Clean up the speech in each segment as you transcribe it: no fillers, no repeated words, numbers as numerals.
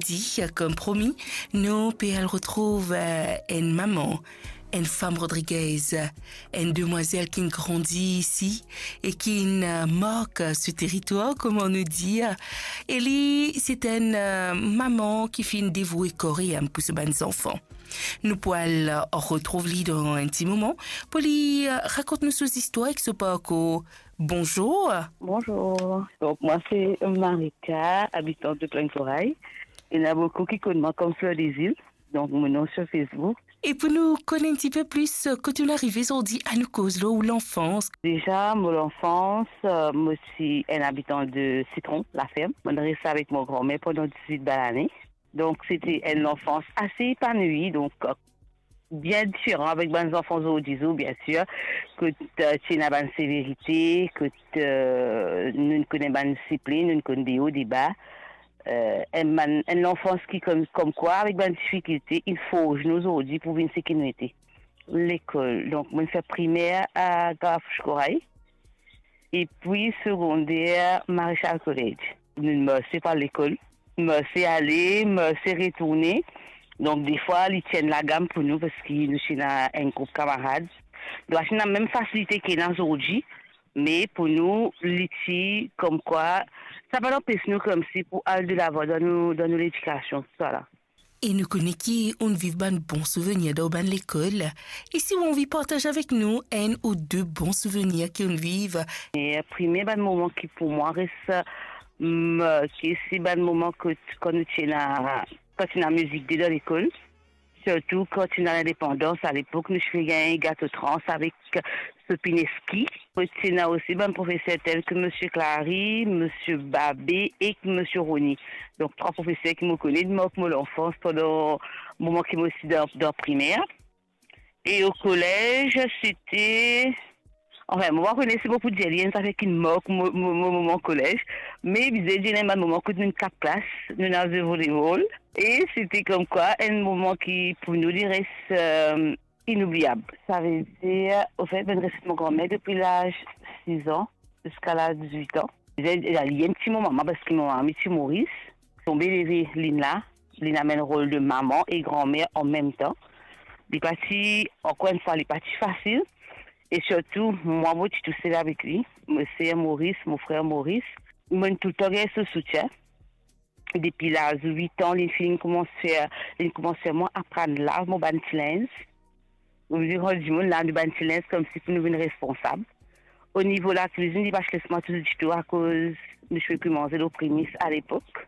aujourd'hui, comme promis, nous PL retrouve une maman, une femme Rodriguez, une demoiselle qui grandit ici et qui marque ce territoire, comme on nous dit. Elle, c'est une maman qui fait une dévouée coréenne pour ses bonnes enfants. Nous pouvons retrouver dans un petit moment pour lui raconter nos histoires avec ce parcours. Bonjour. Bonjour. Donc, moi, c'est Marika, habitante de Plaine-Corail. Il y en a beaucoup qui connaissent moi comme Fleur des Îles. Donc, mon nom sur Facebook. Et pour nous connaître un petit peu plus, quand tu es arrivé aujourd'hui à nous cause là ou l'enfance? Déjà, mon enfance, moi, je suis un habitant de Citron, la ferme. Je suis resté avec mon grand-mère pendant 18 belles années. Donc, c'était une enfance assez épanouie. Donc, bien différent avec les enfants aujourd'hui, bien sûr, que tu as une sévérité, que nous connaissons pas une discipline, nous connaissons des hauts, des bas. Une enfance qui, comme quoi, avec des difficultés, il faut nous aujourd'hui pour une sécurité. L'école, donc, je fais primaire à Grafouche-Corail et puis secondaire Maréchal College. Je me suis pas l'école, je me suis allé, je me suis retourné. Donc, des fois, ils tiennent la gamme pour nous parce que nous sommes un groupe de camarades. Donc, c'est la même facilité qu'il y a aujourd'hui, mais pour nous, l'ici, comme quoi, ça va empêcher nous comme si pour aller de l'avant dans nos l'éducation, voilà. Et nous connaissons qui on vit un bon souvenir dans l'école. Et si on vit partage avec nous un ou deux bons souvenirs qu'on vive. Et le premier bon moment qui pour moi reste, c'est un moment que quand nous sommes quand tu as la musique dans l'école, surtout quand tu as l'indépendance, à l'époque, nous faisions un gâteau trans avec Sopineski. Tu as aussi un professeur tel que M. Clary, M. Babé et M. Rony. Donc, trois professeurs qui me connaissent de mon enfance pendant le moment qui m'ont aussi dans primaire. Et au collège, c'était... Enfin, moi, je connaissais beaucoup de liens avec une moque, mon moment au collège. Mais, il y a un moment que nous avons 4 classes, nous avons volleyball. Et c'était comme quoi, un moment qui, pour nous, reste inoubliable. Ça veut dire, au fait, je reste mon grand-mère depuis l'âge 6 ans jusqu'à l'âge 18 ans. Il y a un petit moment, parce que mon ami, c'est Maurice. Son bébé, Lina amène le rôle de maman et grand-mère en même temps. Les parties, encore une fois, les parties faciles. Et surtout, moi, je suis tout seul avec lui. C'est Maurice, mon frère Maurice. Moi, tout le temps, ce soutien. Depuis l'âge de 8 ans, les filles commencent à apprendre l'art, mon bantilens. Au niveau du monde, l'art du bantilens, comme si nous étions responsables. Au niveau de la cuisine, il va se laisser tout du tout à cause de je peux manger les prémices à l'époque.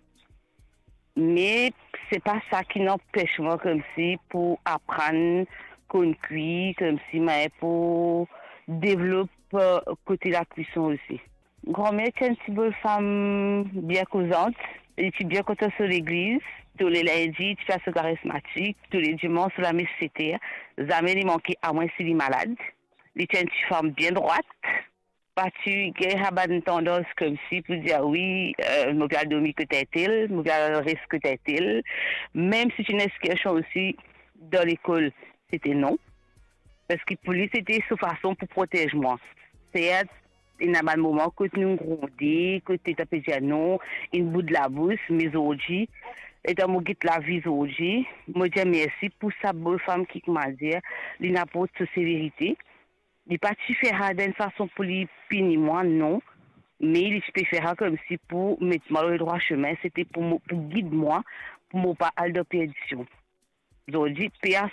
Mais c'est pas ça qui n'empêche moi comme si pour apprendre qu'on cuit, comme si mais pour développer côté de la cuisson aussi. Grand-mère est une petite femme bien causante, elle est bien contente sur l'église, tous les lundis, tu fais ce charismatique, tous les dimanches sur la messe c'était, jamais il manquait à moins s'il est malade. Elle est une petite femme bien droite, pas tu as une tendance comme si pour dire oui, je vais dormir que t'es-il, je vais rester que t'es-il, même si tu n'es quelque chose aussi dans l'école. C'était non. Parce que pour lui, c'était sa façon pour protéger moi. C'est un moment que nous grondons, que tu as dit non, une bout de la bouche, mais aujourd'hui, et dans mon la vie aujourd'hui, je dis merci pour sa bonne femme qui m'a dit, il n'a pas de sévérité. Il n'a pas faire d'une façon pour lui punir moi, non. Mais il peut faire comme si pour mettre moi le droit chemin, c'était pour guider moi, pour ne pas aller de perdition. Aujourd'hui, paix à